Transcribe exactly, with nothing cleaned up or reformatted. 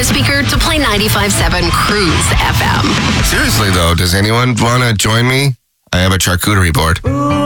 smart speaker to play ninety-five point seven Cruise F M. Seriously, though, does anyone want to join me? I have a charcuterie board.